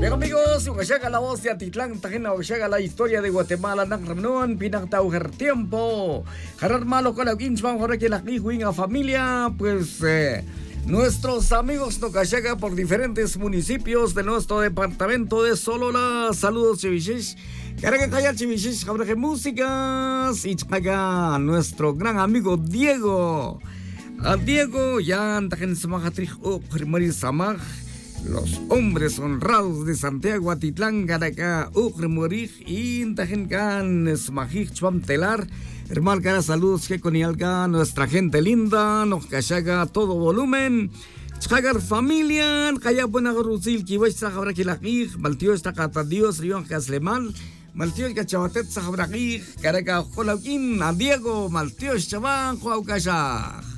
Bien amigos, llega la voz de Atitlán, Tajena, llega la historia de Guatemala, Nang Ramnon, Pinang Tauher Tiempo, Jarar Malo con la Ginchman, ahora que la Kihuinga familia, pues nuestros amigos no llega por diferentes municipios de nuestro departamento de Solola. Saludos, Chivishish. Caraca Kaya Chivishish, habrá que músicas y chaga nuestro gran amigo Diego. A Diego ya antajen samahatrij o primari samaj. Los hombres honrados de Santiago Atitlán, Caraca, Ucremorij, Intajencan, Smajij, Chuamtelar. Hermano, cara, saludos que con Ialga, nuestra gente linda, nos cachaga todo volumen. Chagar familia, Kaya buena Rusil, Kiwech, Sahabrakilakij, Maltio está Catadios, Rion Caslemal, Maltio Cachabatet, Sahabrakij, Caraca, Jolauquín, a Diego, Maltio Chabán, Juaucachaj.